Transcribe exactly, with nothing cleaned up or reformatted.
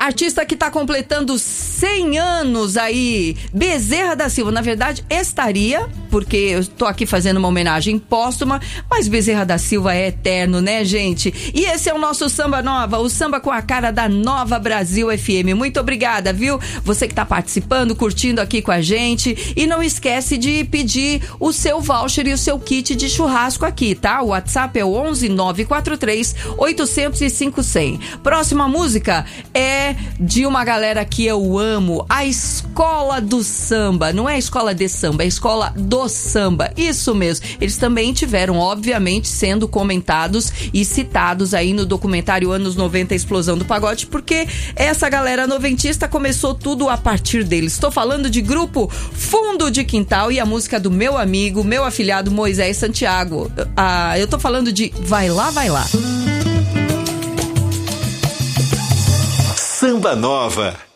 Artista que tá completando cem anos aí, Bezerra da Silva. Na verdade, estaria, porque eu tô aqui fazendo uma homenagem póstuma, mas Bezerra da Silva é eterno, né, gente? E esse é o nosso Samba Nova, o samba com a cara da Nova Brasil F M. Muito obrigada, viu? Você que tá participando, curtindo aqui com a gente. E não esquece de pedir o seu voucher e o seu kit de churrasco aqui, tá? O WhatsApp é o onze nove quatro três oito zero zero cinco zero zero. Próxima música é de uma galera que eu amo, a Escola do Samba. Não é a Escola de Samba, é a Escola do Samba. Isso mesmo. Eles também tiveram, obviamente, sendo comentados e citados aí no documentário Anos noventa, Explosão do Pagode, porque essa galera noventista começou tudo a partir deles. Estou falando de grupo Fundo de Quintal e a música do meu amigo, meu afilhado Moisés Santiago. Ah, eu tô falando de Vai Lá, Vai Lá. Samba Nova.